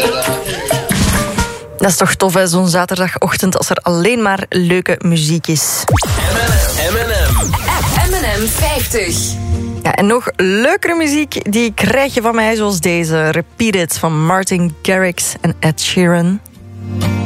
Dat is toch tof, hè, zo'n zaterdagochtend, als er alleen maar leuke muziek is. M&M 50. Ja, en nog leukere muziek, die krijg je van mij, zoals deze. Repeat It van Martin Garrix en Ed Sheeran.